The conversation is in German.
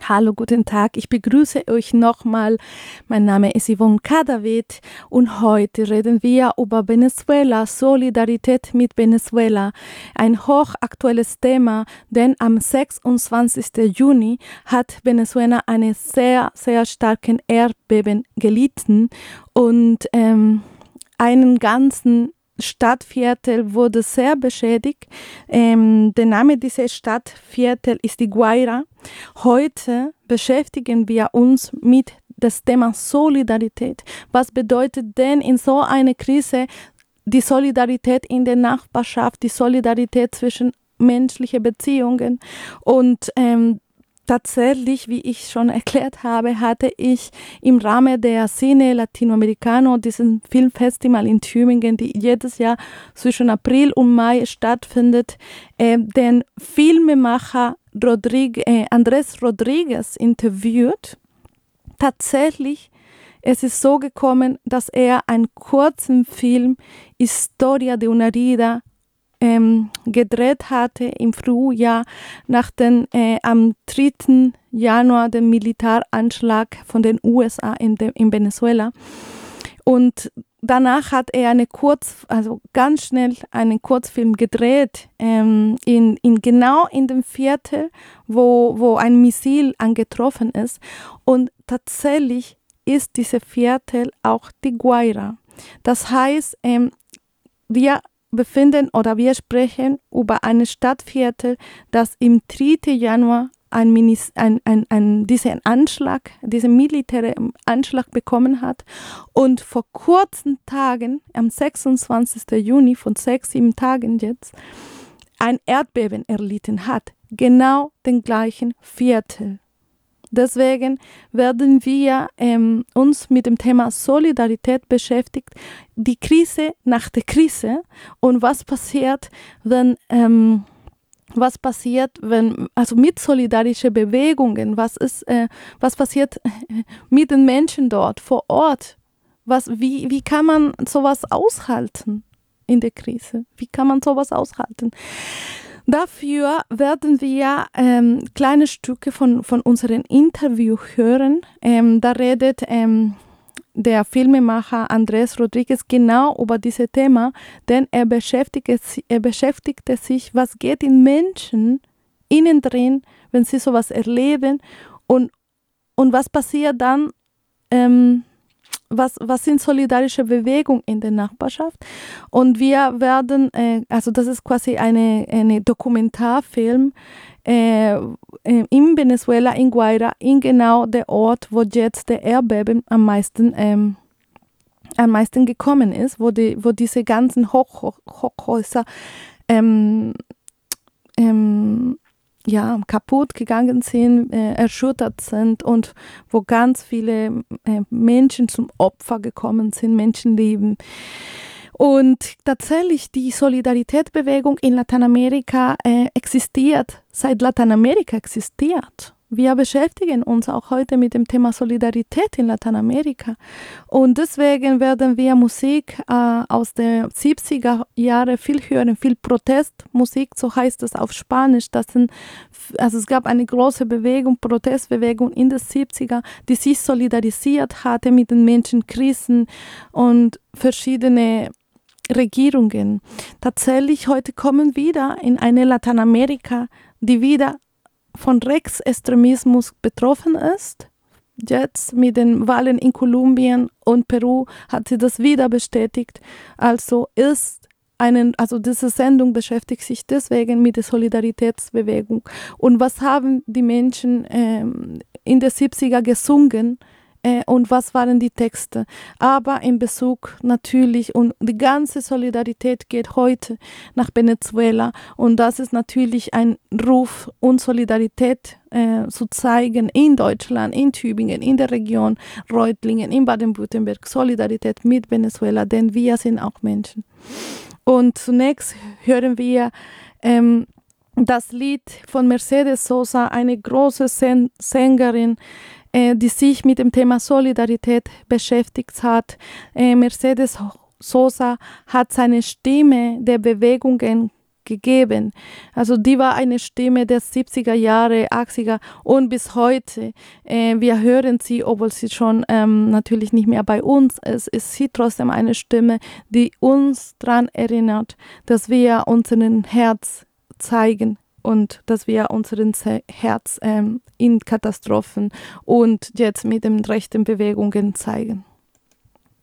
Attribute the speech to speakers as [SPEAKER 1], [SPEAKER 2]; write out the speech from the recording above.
[SPEAKER 1] Hallo, guten Tag. Ich begrüße euch nochmal. Mein Name ist Yvonne Cadavid und heute reden wir über Venezuela, Solidarität mit Venezuela. Ein hochaktuelles Thema, denn am 26. Juni hat Venezuela einen sehr, sehr starken Erdbeben gelitten und einen ganzen Stadtviertel wurde sehr beschädigt. Der Name dieses Stadtviertel ist die Guaira. Heute beschäftigen wir uns mit das Thema Solidarität. Was bedeutet denn in so einer Krise die Solidarität in der Nachbarschaft, die Solidarität zwischen menschlichen Beziehungen? Und tatsächlich, wie ich schon erklärt habe, hatte ich im Rahmen der Cine Latinoamericano, diesem Filmfestival in Tübingen, die jedes Jahr zwischen April und Mai stattfindet, den Filmemacher Andrés Rodríguez interviewt. Tatsächlich, es ist so gekommen, dass er einen kurzen Film Historia de una herida gedreht hatte im Frühjahr nach dem am 3. Januar dem Militäranschlag von den USA in Venezuela. Und danach hat er ganz schnell einen Kurzfilm gedreht, genau in dem Viertel, wo ein Missil angetroffen ist. Und tatsächlich ist dieses Viertel auch die Guaira. Das heißt, wir sprechen über ein Stadtviertel, das im 3. Januar diesen militären Anschlag bekommen hat und vor kurzen Tagen, am 26. Juni, von 6-7 Tagen jetzt, ein Erdbeben erlitten hat. Genau den gleichen Viertel. Deswegen werden wir uns mit dem Thema Solidarität beschäftigt, die Krise nach der Krise und was passiert, wenn mit solidarischen Bewegungen, was passiert mit den Menschen dort vor Ort, wie kann man sowas aushalten in der Krise, wie kann man sowas aushalten? Dafür werden wir kleine Stücke von unserem Interview hören. Da redet der Filmemacher Andrés Rodríguez genau über dieses Thema, denn er beschäftigte sich, was geht in Menschen innen drin, wenn sie sowas erleben und was passiert dann, was sind solidarische Bewegungen in der Nachbarschaft. Und wir werden, das ist quasi eine Dokumentarfilm in Venezuela, in Guaira, in genau der Ort, wo jetzt der Erdbeben am meisten gekommen ist, wo diese ganzen Hochhäuser kaputt gegangen sind, erschüttert sind und wo ganz viele Menschen zum Opfer gekommen sind, Menschenleben. Und tatsächlich die Solidaritätsbewegung in Lateinamerika existiert, seit Lateinamerika existiert. Wir beschäftigen uns auch heute mit dem Thema Solidarität in Lateinamerika. Und deswegen werden wir Musik aus den 70er Jahren viel hören, viel Protestmusik, so heißt es auf Spanisch. Es gab eine große Bewegung, Protestbewegung in den 70er, die sich solidarisiert hatte mit den Menschen, Krisen und verschiedene Regierungen. Tatsächlich heute kommen wir wieder in eine Lateinamerika, die wieder von Rechtsextremismus betroffen ist. Jetzt mit den Wahlen in Kolumbien und Peru hat sie das wieder bestätigt. Also diese Sendung beschäftigt sich deswegen mit der Solidaritätsbewegung. Und was haben die Menschen in den 70er gesungen? Und was waren die Texte? Aber in Bezug natürlich, und die ganze Solidarität geht heute nach Venezuela. Und das ist natürlich ein Ruf, und Solidarität zu zeigen in Deutschland, in Tübingen, in der Region Reutlingen, in Baden-Württemberg. Solidarität mit Venezuela, denn wir sind auch Menschen. Und zunächst hören wir das Lied von Mercedes Sosa, eine große Sängerin, die sich mit dem Thema Solidarität beschäftigt hat. Mercedes Sosa hat seine Stimme der Bewegungen gegeben. Also die war eine Stimme der 70er Jahre, 80er und bis heute. Wir hören sie, obwohl sie schon natürlich nicht mehr bei uns ist, ist sie trotzdem eine Stimme, die uns daran erinnert, dass wir unseren Herz zeigen und dass wir unseren Herz in Katastrophen und jetzt mit den rechten Bewegungen zeigen.